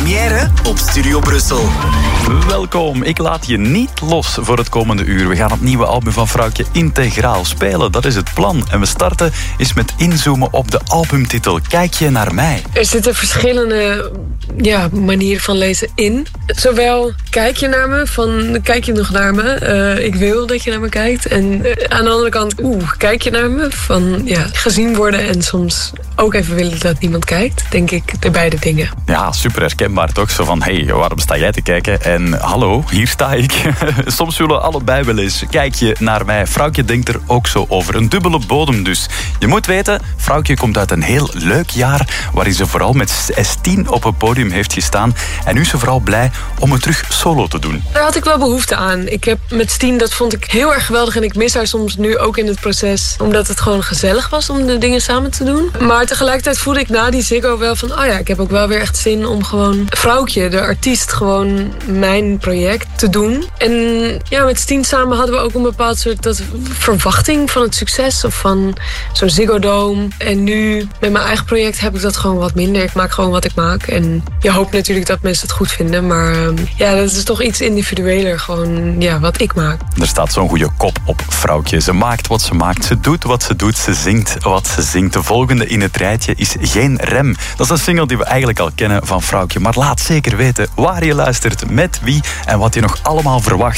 Première op Studio Brussel. Welkom, ik laat je niet los voor het komende uur. We gaan het nieuwe album van Vrouwtje integraal spelen, dat is het plan. En we starten eens met inzoomen op de albumtitel Kijk je naar mij. Er zitten verschillende manieren van lezen in. Zowel kijk je naar me, van kijk je nog naar me? Ik wil dat je naar me kijkt. En aan de andere kant, kijk je naar me? Van gezien worden en soms ook even willen dat niemand kijkt. Denk ik, de beide dingen. Ja, super herkenbaar toch? Zo van, hey, waarom sta jij te kijken? En hallo, hier sta ik. Soms zullen allebei wel eens. Kijk je naar mij. Vrouwtje denkt er ook zo over. Een dubbele bodem dus. Je moet weten, Vrouwtje komt uit een heel leuk jaar waarin ze vooral met S10 op het podium heeft gestaan. En nu is ze vooral blij om het terug solo te doen. Daar had ik wel behoefte aan. Ik heb met Stien, dat vond ik heel erg geweldig. En ik mis haar soms nu ook in het proces. Omdat het gewoon gezellig was om de dingen samen te doen. Maar tegelijkertijd voelde ik na die Ziggo wel van... ik heb ook wel weer echt zin om gewoon Vrouwtje, de artiest, gewoon mijn project te doen. En met Stien samen hadden we ook een bepaald soort verwachting van het succes. Of van zo'n Ziggo Dome. En nu met mijn eigen project heb ik dat gewoon wat minder. Ik maak gewoon wat ik maak. En je hoopt natuurlijk dat mensen het goed vinden. Maar dat is toch iets individueler. Gewoon wat ik maak. Er staat zo'n goede kop op Vrouwtje. Ze maakt wat ze maakt. Ze doet wat ze doet. Ze zingt wat ze zingt. De volgende in het rijtje is Geen Rem. Dat is een single die we eigenlijk al kennen van Vrouwtje. Maar laat zeker weten waar je luistert, met wie en wat je nog allemaal verwacht